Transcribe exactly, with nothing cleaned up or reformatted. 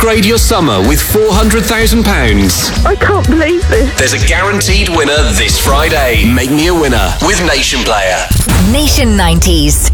Upgrade your summer with four hundred thousand pounds. I can't believe this. There's a guaranteed winner this Friday. Make me a winner with Nation Player. Nation nineties.